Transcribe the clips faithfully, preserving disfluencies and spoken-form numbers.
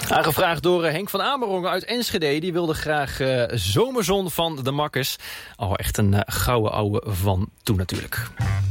Aangevraagd door uh, Henk van Amerongen uit Enschede. Die wilde graag uh, Zomerzon van de Makkers. Oh, echt een uh, gouden ouwe van toen natuurlijk.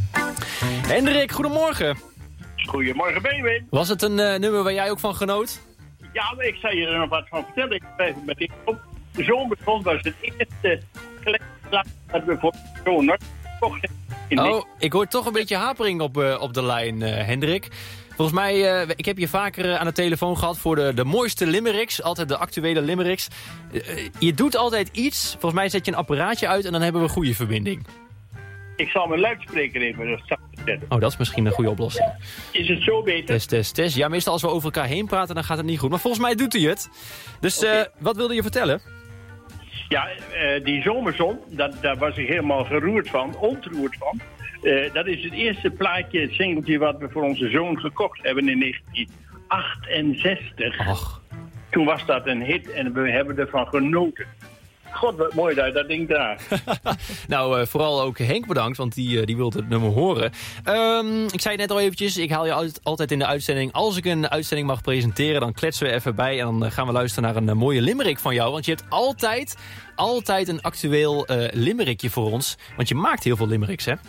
Hendrik, goedemorgen. Goedemorgen, Benjamin. Was het een uh, nummer waar jij ook van genoot? Ja, maar ik zal je er nog wat van vertellen. Ik schrijf het meteen op. De Zomerzon was het eerste kleedplaat dat we voor de zomer kochten. Oh, ik hoor toch een beetje hapering op, uh, op de lijn, uh, Hendrik. Volgens mij, uh, ik heb je vaker uh, aan de telefoon gehad voor de, de mooiste limericks. Altijd de actuele limericks. Uh, je doet altijd iets. Volgens mij zet je een apparaatje uit en dan hebben we een goede verbinding. Ik zal mijn luidspreker even zetten. Oh, dat is misschien een goede oplossing. Is het zo beter? Test, test, test. Ja, meestal als we over elkaar heen praten, dan gaat het niet goed. Maar volgens mij doet hij het. Dus uh, okay. Wat wilde je vertellen? Ja, uh, die Zomerzon, dat, daar was ik helemaal geroerd van, ontroerd van. Uh, dat is het eerste plaatje, het singeltje wat we voor onze zoon gekocht hebben in negentien achtenzestig. Ach. Toen was dat een hit en we hebben ervan genoten. God, wat mooi dat dat ding draagt. Nou, uh, vooral ook Henk bedankt, want die, uh, die wilde het nummer horen. Um, ik zei het net al eventjes, ik haal je altijd, altijd in de uitzending. Als ik een uitzending mag presenteren, dan kletsen we even bij. En dan uh, gaan we luisteren naar een uh, mooie limerick van jou. Want je hebt altijd, altijd een actueel uh, limerickje voor ons. Want je maakt heel veel limericks, hè?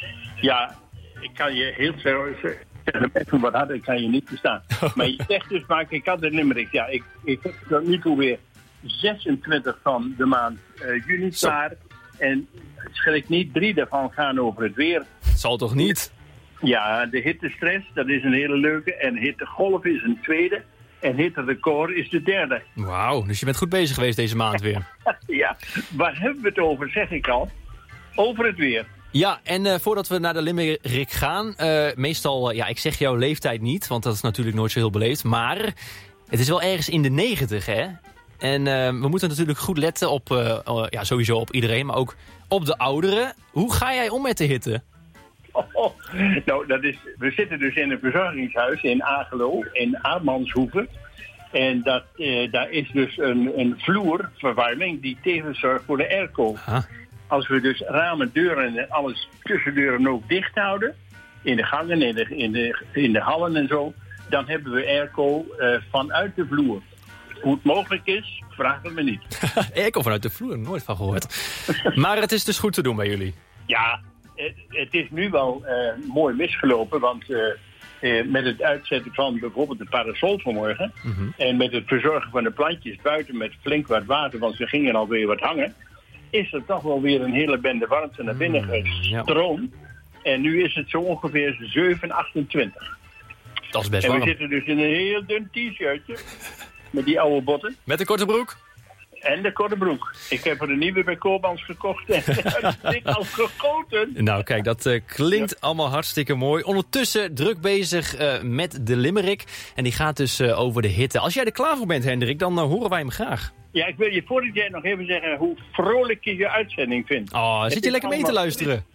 Ja, ik kan je heel serieus zeggen, even wat harder kan je niet verstaan. Maar je zegt dus vaak, ik had een limerick. Ja, ik, ik heb tot nu toe weer zesentwintig van de maand uh, juni klaar. En schrik niet, drie daarvan gaan over het weer. Het zal toch niet? Ja, de hittestress, dat is een hele leuke. En hittegolf is een tweede. En hitterecord is de derde. Wauw, dus je bent goed bezig geweest deze maand weer. Ja, waar hebben we het over, zeg ik al? Over het weer. Ja, en uh, voordat we naar de limerick gaan, uh, meestal, uh, ja, ik zeg jouw leeftijd niet, want dat is natuurlijk nooit zo heel beleefd, maar het is wel ergens in de negentig, hè? En uh, we moeten natuurlijk goed letten op, uh, uh, ja, sowieso op iedereen, maar ook op de ouderen. Hoe ga jij om met de hitte? Oh, oh. Nou, dat is, we zitten dus in een verzorgingshuis in Agelo, in Aarmanshoeve. En dat, uh, daar is dus een, een vloerverwarming die tevens zorgt voor de airco. Ah. Als we dus ramen, deuren en alles tussendeuren ook dicht houden, in de gangen, in de, in de, in de hallen en zo, dan hebben we airco uh, vanuit de vloer. Hoe het mogelijk is, vraag het me niet. Airco vanuit de vloer, nooit van gehoord. Maar het is dus goed te doen bij jullie. Ja, het, het is nu wel uh, mooi misgelopen, want uh, uh, met het uitzetten van bijvoorbeeld de parasol vanmorgen, mm-hmm. en met het verzorgen van de plantjes buiten met flink wat water, want ze gingen alweer wat hangen, is er toch wel weer een hele bende warmte naar binnen gestroomd. Ja. En nu is het zo ongeveer zeven achtentwintig. Dat is best en warm. En we zitten dus in een heel dun t-shirtje. Met die oude botten. Met de korte broek? En de korte broek. Ik heb er een nieuwe bij Koopmans gekocht en dik al gegoten. Nou kijk, dat uh, klinkt ja. allemaal hartstikke mooi. Ondertussen druk bezig uh, met de limerick. En die gaat dus uh, over de hitte. Als jij er klaar voor bent, Hendrik, dan uh, horen wij hem graag. Ja, ik wil je voordat jij nog even zeggen hoe vrolijk je je uitzending vindt. Oh, zit je lekker mee te luisteren?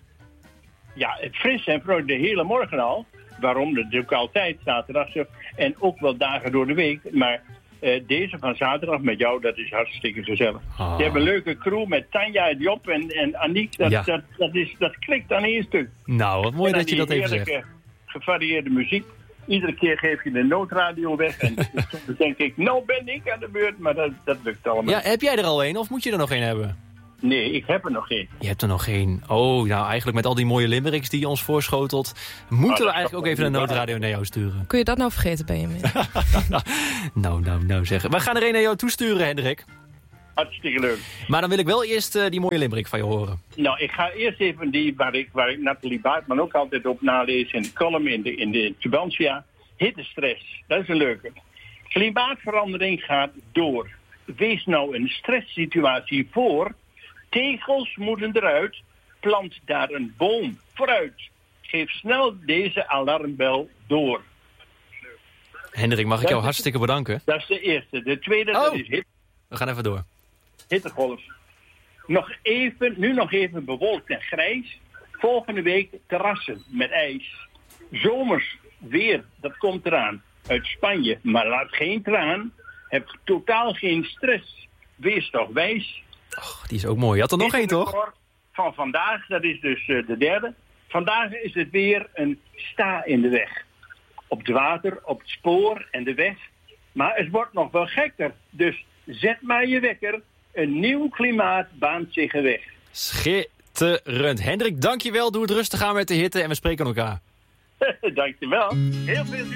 Ja, het fris en vrolijk de hele morgen al. Waarom? Dat doe ik altijd, zaterdag zo. En ook wel dagen door de week. Maar uh, deze van zaterdag met jou, dat is hartstikke gezellig. Oh. Je hebt een leuke crew met Tanja, Job en, en Aniek. Dat, ja. dat, dat, is, dat klikt aan één stuk. Nou, wat mooi dat je dat even zegt. Gevarieerde muziek. Iedere keer geef je de noodradio weg. En dan denk ik, nou ben ik aan de beurt. Maar dat, dat lukt allemaal. Ja, heb jij er al een of moet je er nog een hebben? Nee, ik heb er nog geen. Je hebt er nog geen. Oh, nou eigenlijk met al die mooie limericks die je ons voorschotelt, moeten oh, we eigenlijk ook even een noodradio naar jou sturen. Kun je dat nou vergeten, Benjamin? nou, nou, nou zeggen. We gaan er een naar jou toesturen, Hendrik. Hartstikke leuk. Maar dan wil ik wel eerst uh, die mooie limerick van je horen. Nou, ik ga eerst even die waar ik, waar ik Nathalie Baartman ook altijd op nalees in de column in de, in de Tubantia. Hittestress, dat is een leuke. Klimaatverandering gaat door. Wees nou een stresssituatie voor. Tegels moeten eruit. Plant daar een boom vooruit. Geef snel deze alarmbel door. Hendrik, mag ik dat jou is, hartstikke bedanken? Dat is de eerste. De tweede, oh, dat is hit. We gaan even door. Hittegolf. Nog even, nu nog even bewolkt en grijs. Volgende week terrassen met ijs. Zomers weer, dat komt eraan. Uit Spanje, maar laat geen traan. Heb totaal geen stress. Wees toch wijs. Och, die is ook mooi. Je had er nog één, toch? Van vandaag, dat is dus uh, de derde. Vandaag is het weer een sta in de weg. Op het water, op het spoor en de weg. Maar het wordt nog wel gekker. Dus zet maar je wekker. Een nieuw klimaat baant zich een weg. Schitterend. Hendrik, dankjewel. Doe het rustig aan met de hitte en we spreken elkaar. Dankjewel. Heel veel succes.